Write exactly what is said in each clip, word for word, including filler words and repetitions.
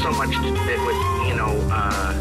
so much that would, you know, uh,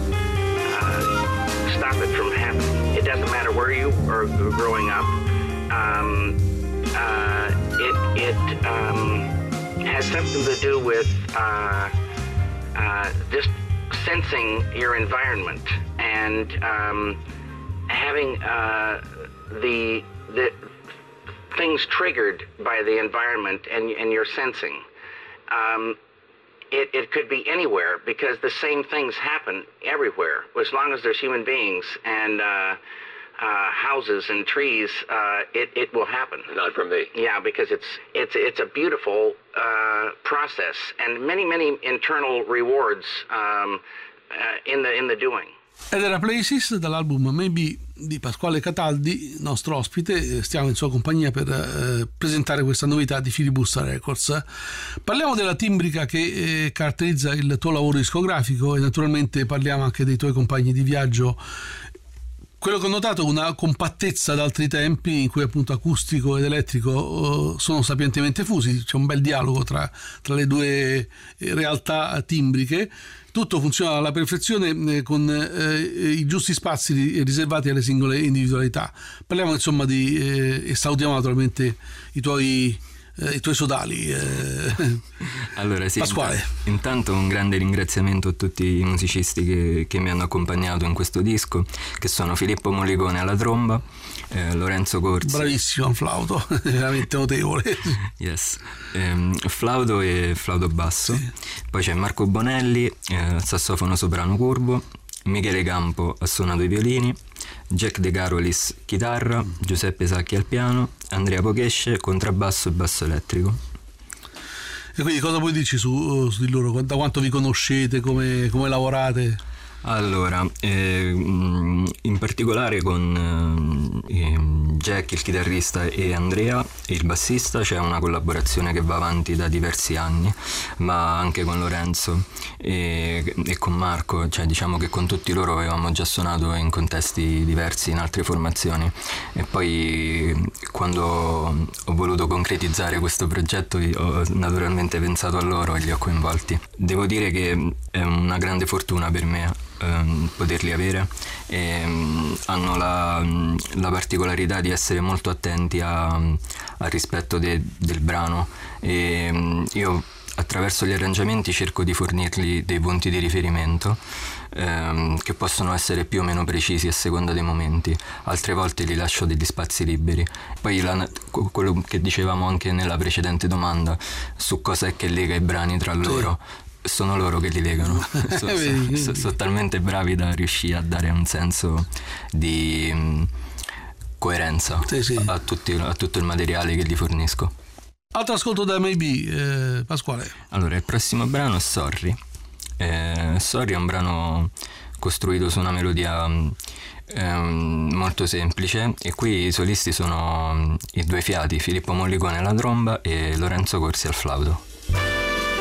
uh, stop it from happening. It doesn't matter where you are growing up. Um, uh, it it um, has something to do with uh, uh, just sensing your environment and um, having uh, the the things triggered by the environment and and your sensing. Um, it, it could be anywhere because the same things happen everywhere as long as there's human beings and uh, uh, houses and trees. Uh, it it will happen. Not from me. Yeah, because it's it's it's a beautiful uh, process and many many internal rewards um, uh, in the in the doing. Ed era Places dall'album Maybe di Pasquale Cataldi, nostro ospite. Stiamo in sua compagnia per eh, presentare questa novità di Filibusta Records. Parliamo della timbrica che eh, caratterizza il tuo lavoro discografico e naturalmente parliamo anche dei tuoi compagni di viaggio. Quello che ho notato è una compattezza d'altri tempi in cui appunto acustico ed elettrico sono sapientemente fusi, c'è un bel dialogo tra, tra le due realtà timbriche. Tutto funziona alla perfezione con eh, i giusti spazi riservati alle singole individualità. Parliamo insomma di eh, e salutiamo naturalmente i tuoi eh, i tuoi sodali. Eh. Allora sì, Pasquale. Intanto un grande ringraziamento a tutti i musicisti che, che mi hanno accompagnato in questo disco, che sono Filippo Molicone alla tromba, eh, Lorenzo Corsi. Bravissimo al flauto, veramente notevole. Yes. Ehm, flauto e flauto basso. Sì. Poi c'è Marco Bonelli, eh, sassofono soprano curvo, Michele Campo ha suonato i violini, Jack De Carolis chitarra, Giuseppe Sacchi al piano, Andrea Pochesce contrabbasso e basso elettrico. E quindi cosa puoi dirci su, su di loro? Da quanto vi conoscete, come, come lavorate? Allora, eh, in particolare con eh, Jack, il chitarrista, e Andrea, il bassista, c'è una collaborazione che va avanti da diversi anni, ma anche con Lorenzo e, e con Marco, cioè diciamo che con tutti loro avevamo già suonato in contesti diversi, in altre formazioni, e poi quando ho voluto concretizzare questo progetto ho naturalmente pensato a loro e li ho coinvolti. Devo dire che è una grande fortuna per me poterli avere, e um, hanno la, la particolarità di essere molto attenti a, al rispetto de, del brano, e um, io attraverso gli arrangiamenti cerco di fornirgli dei punti di riferimento um, che possono essere più o meno precisi a seconda dei momenti, altre volte li lascio degli spazi liberi. Poi la, quello che dicevamo anche nella precedente domanda su cosa è che lega i brani tra loro, sì. Sono loro che li legano. Sono so, so, so talmente bravi da riuscire a dare un senso di um, coerenza, sì, sì. A, tutti, a tutto il materiale che gli fornisco. Altro ascolto da Maybe, eh, Pasquale. Allora, il prossimo brano è Sorry. Eh, Sorry è un brano costruito su una melodia eh, molto semplice, e qui i solisti sono i due fiati, Filippo Mollicone alla tromba e Lorenzo Corsi al flauto.